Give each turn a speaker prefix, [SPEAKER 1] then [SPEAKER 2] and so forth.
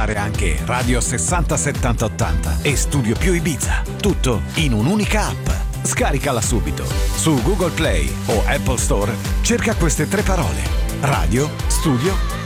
[SPEAKER 1] trovare anche Radio 60 70 80 e Studio Più Ibiza. Tutto in un'unica app. Scaricala subito. Su Google Play o Apple Store cerca queste 3 parole: Radio, Studio